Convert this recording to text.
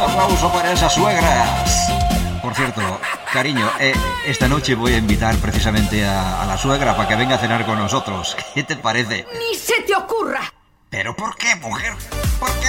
aplauso para esas suegras. Por cierto, cariño, esta noche voy a invitar precisamente a la suegra para que venga a cenar con nosotros. ¿Qué te parece? ¡Ni se te ocurra! ¿Pero por qué, mujer? ¿Por qué?